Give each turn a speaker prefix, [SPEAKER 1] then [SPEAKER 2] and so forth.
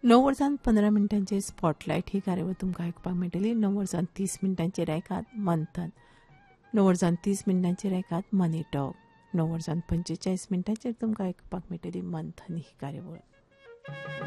[SPEAKER 1] 9:15 स्पॉटलायट ही कार्यावळ तुमकां आयकुपाक मेळटली. 9:30 ऐकात मंथन. 9:30 ऐकात मनी टॉक. 9:45 तुमकां आयकुपाक मेळटली मंथन ही कार्यावळ.